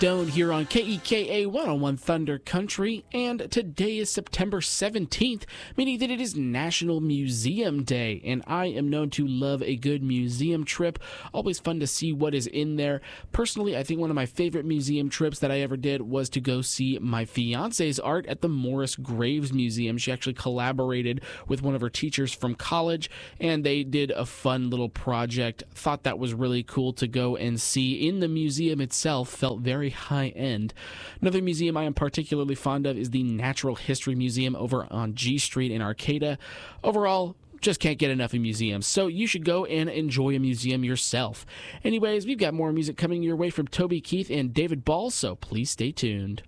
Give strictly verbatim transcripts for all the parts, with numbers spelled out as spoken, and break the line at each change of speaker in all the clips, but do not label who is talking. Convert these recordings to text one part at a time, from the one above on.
Stone here on K E K A one oh one Thunder Country, and today is September seventeenth, meaning that it is National Museum Day, and I am known to love a good museum trip. Always fun to see what is in there. Personally, I think one of my favorite museum trips that I ever did was to go see my fiance's art at the Morris Graves Museum. She actually collaborated with one of her teachers from college, and they did a fun little project. Thought that was really cool to go and see. In the museum itself, felt very high-end. Another museum I am particularly fond of is the Natural History Museum over on G Street in Arcata. Overall, just can't get enough of museums, so you should go and enjoy a museum yourself. Anyways, we've got more music coming your way from Toby Keith and David Ball, so please stay tuned.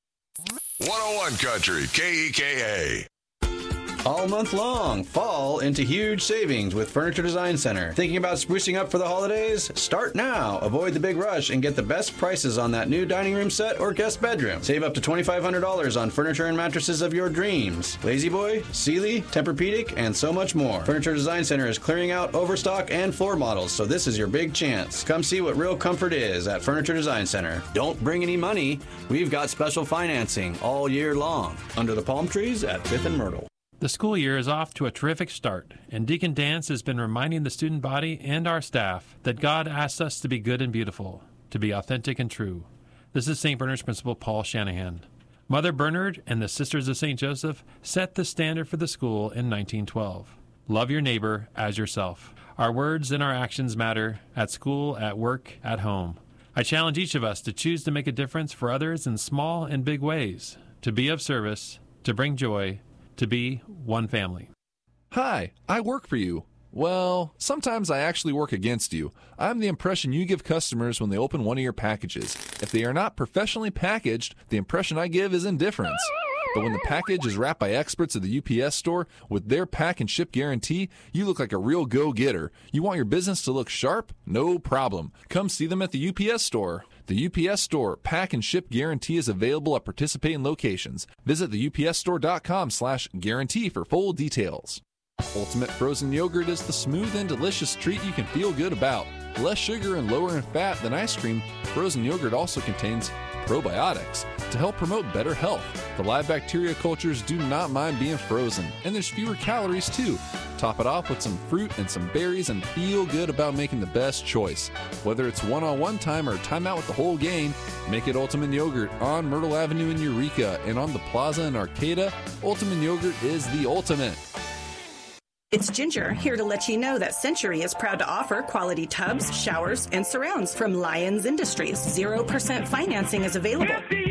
one oh one Country, K E K A.
All month long, fall into huge savings with Furniture Design Center. Thinking about sprucing up for the holidays? Start now. Avoid the big rush and get the best prices on that new dining room set or guest bedroom. Save up to twenty-five hundred dollars on furniture and mattresses of your dreams. Lazy Boy, Sealy, Tempur-Pedic, and so much more. Furniture Design Center is clearing out overstock and floor models, so this is your big chance. Come see what real comfort is at Furniture Design Center. Don't bring any money. We've got special financing all year long. Under the palm trees at Fifth and Myrtle.
The school year is off to a terrific start, and Deacon Dance has been reminding the student body and our staff that God asks us to be good and beautiful, to be authentic and true. This is Saint Bernard's Principal Paul Shanahan. Mother Bernard and the Sisters of Saint Joseph set the standard for the school in nineteen twelve. Love your neighbor as yourself. Our words and our actions matter at school, at work, at home. I challenge each of us to choose to make a difference for others in small and big ways, to be of service, to bring joy, to be one family.
Hi, I work for you. Well, sometimes I actually work against you. I'm the impression you give customers when they open one of your packages. If they are not professionally packaged, the impression I give is indifference. But when the package is wrapped by experts at the U P S store with their pack and ship guarantee, you look like a real go-getter. You want your business to look sharp? No problem. Come see them at the U P S store. The U P S Store pack and ship guarantee is available at participating locations. Visit the U P S store dot com slash guarantee for full details. Ultimate Frozen Yogurt is the smooth and delicious treat you can feel good about. Less sugar and lower in fat than ice cream, frozen yogurt also contains probiotics to help promote better health. The live bacteria cultures do not mind being frozen, and there's fewer calories too. Top it off with some fruit and some berries and feel good about making the best choice. Whether it's one-on-one time or time out with the whole gang, make it Ultimate Yogurt on Myrtle Avenue in Eureka and on the Plaza in Arcata. Ultimate Yogurt is the ultimate.
It's Ginger, here to let you know that Century is proud to offer quality tubs, showers, and surrounds from Lyons Industries. zero percent financing is available.